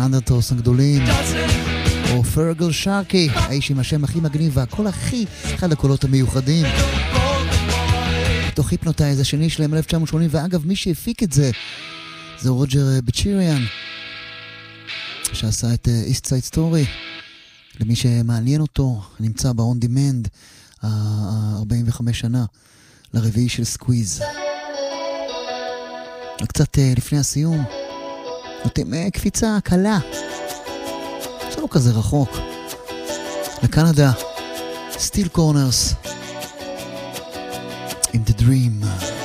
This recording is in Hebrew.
האנדרטוס הגדולים, או פרגל שרקי, האיש עם השם הכי מגניב והקול הכי, אחד הקולות המיוחדים. בתוך היפנוטייז השני שלהם 1980, ואגב מי שהפיק את זה זה רוג'ר בצ'יריאן, שעשה את East Side Story. למי שמעניין אותו, נמצא ב-On Demand 45 שנה לרביעי של סקוויז. קצת לפני הסיום נותן קפיצה קלה, זה לא כזה רחוק, לקנדה, Steel Corners עם The Dream.